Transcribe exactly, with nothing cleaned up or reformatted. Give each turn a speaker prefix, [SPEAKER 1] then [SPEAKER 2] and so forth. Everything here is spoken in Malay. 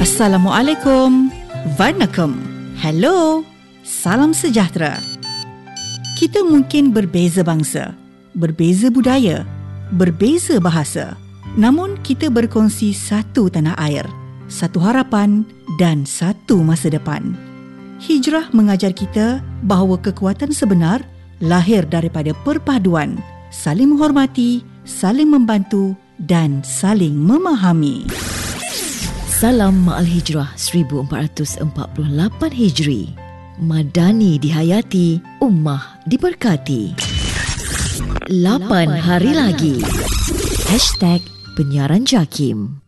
[SPEAKER 1] Assalamualaikum. Vanakkam. Hello. Salam sejahtera. Kita mungkin berbeza bangsa, berbeza budaya, berbeza bahasa. Namun kita berkongsi satu tanah air, satu harapan dan satu masa depan. Hijrah mengajar kita bahawa kekuatan sebenar lahir daripada perpaduan, saling menghormati, saling membantu dan saling memahami.
[SPEAKER 2] Salam Ma'al Hijrah seribu empat ratus empat puluh lapan Hijri. Madani dihayati, ummah diberkati. lapan hari lagi. Hashtag Penyiaran Jakim.